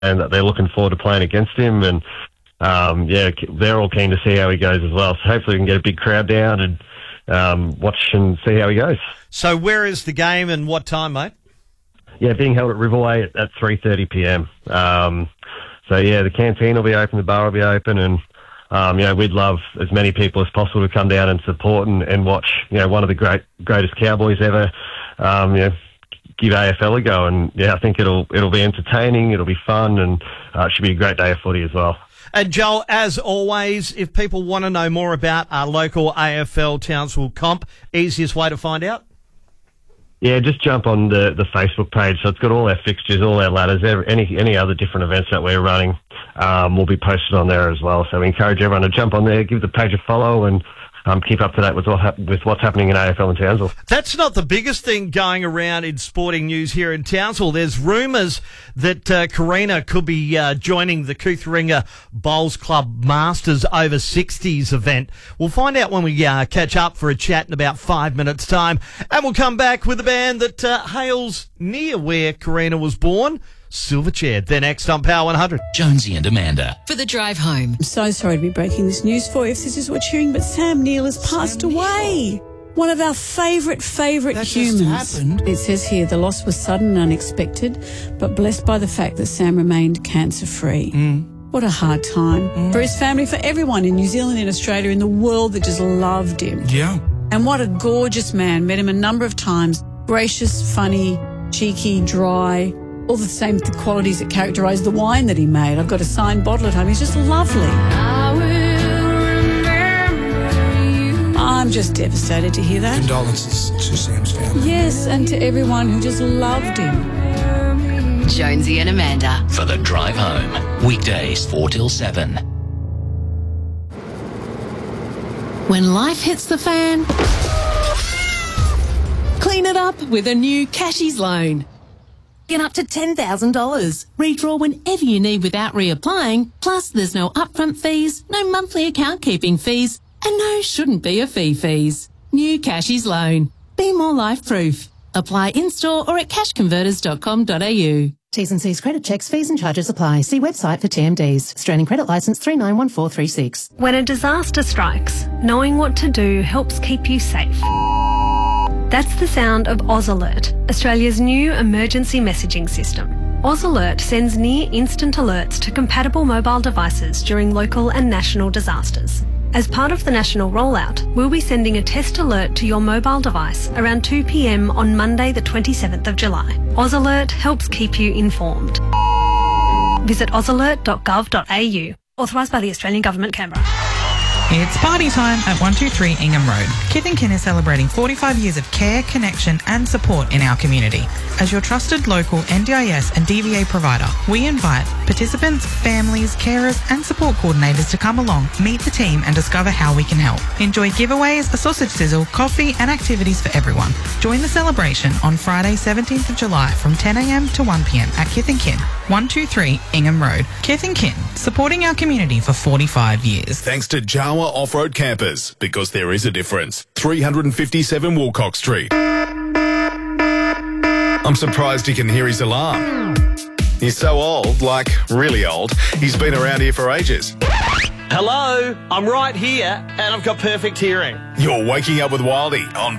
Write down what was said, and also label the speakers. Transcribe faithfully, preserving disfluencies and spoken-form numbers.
Speaker 1: that they're looking forward to playing against him. And, um, yeah, they're all keen to see how he goes as well. So hopefully we can get a big crowd down and um, watch and see how he goes.
Speaker 2: So where is the game and what time, mate?
Speaker 1: Yeah, being held at Riverway at, at three thirty p m. Um, so, yeah, the canteen will be open, the bar will be open, and, um, you know, we'd love as many people as possible to come down and support and, and watch, you know, one of the great greatest Cowboys ever, um, you know, give A F L a go. And, yeah, I think it'll it'll be entertaining, it'll be fun, and uh, it should be a great day of footy as well.
Speaker 2: And Joel, as always, if people want to know more about our local A F L Townsville comp, easiest way to find out?
Speaker 1: Yeah, just jump on the, the Facebook page. So it's got all our fixtures, all our ladders, every, any any other different events that we're running um, will be posted on there as well. So we encourage everyone to jump on there, give the page a follow, and um, keep up to date with, what hap- with what's happening in A F L in Townsville.
Speaker 2: That's not the biggest thing going around in sporting news here in Townsville. There's rumours that uh, Karina could be uh, joining the Koothringa Bowls Club Masters over sixties event. We'll find out when we uh, catch up for a chat in about five minutes' time. And we'll come back with a band that uh, hails near where Karina was born, Silverchair. They're next on Power one hundred.
Speaker 3: Jonesy and Amanda.
Speaker 4: For the drive home.
Speaker 5: I'm so sorry to be breaking this news for you if this is what you're hearing, but Sam Neill has passed
Speaker 3: Sam
Speaker 5: away.
Speaker 3: Neill.
Speaker 5: One of our favourite, favourite
Speaker 3: that
Speaker 5: humans.
Speaker 3: Just happened.
Speaker 5: It says here, the loss was sudden and unexpected, but blessed by the fact that Sam remained cancer-free.
Speaker 3: Mm.
Speaker 5: What a hard time.
Speaker 3: Mm.
Speaker 5: For his family, for everyone in New Zealand, in Australia, in the world that just loved him.
Speaker 3: Yeah.
Speaker 5: And what a gorgeous man. Met him a number of times. Gracious, funny, cheeky, dry, all the same qualities that characterise the wine that he made. I've got a signed bottle at home. He's just lovely.
Speaker 6: I will remember you.
Speaker 5: I'm just devastated to hear that.
Speaker 3: Condolences to Sam's family.
Speaker 5: Yes, and to everyone who just loved him.
Speaker 4: Jonesy and Amanda.
Speaker 3: For the drive home. Weekdays four till seven.
Speaker 7: When life hits the fan, clean it up with a new Cashies loan. Get up to ten thousand dollars. Redraw whenever you need without reapplying. Plus, there's no upfront fees, no monthly account keeping fees, and no shouldn't be a fee fees. New Cashies loan. Be more life proof. Apply in-store or at cash converters dot com dot a u.
Speaker 8: T's and C's credit checks, fees and charges apply. See website for T M Ds. Australian Credit Licence three nine one four three six.
Speaker 9: When a disaster strikes, knowing what to do helps keep you safe. That's the sound of Oz Alert, Australia's new emergency messaging system. Oz Alert sends near instant alerts to compatible mobile devices during local and national disasters. As part of the national rollout, we'll be sending a test alert to your mobile device around two p m on Monday the twenty-seventh of July. Oz Alert helps keep you informed. Visit oz alert dot gov dot a u. Authorised by the Australian Government, Canberra.
Speaker 10: It's party time at one two three Ingham Road. Kith and Kin is celebrating forty-five years of care, connection and support in our community. As your trusted local N D I S and D V A provider, we invite participants, families, carers and support coordinators to come along, meet the team and discover how we can help. Enjoy giveaways, a sausage sizzle, coffee and activities for everyone. Join the celebration on Friday seventeenth of July from ten a m to one p m at Kith and Kin, one two three Ingham Road. Kith and Kin, supporting our community for forty-five years.
Speaker 11: Thanks to Jawa Off-Road Campers, because there is a difference. three fifty-seven Woolcock Street. I'm surprised he can hear his alarm. He's so old, like really old, he's been around here for ages.
Speaker 2: Hello, I'm right here and I've got perfect hearing.
Speaker 11: You're waking up with Wildy on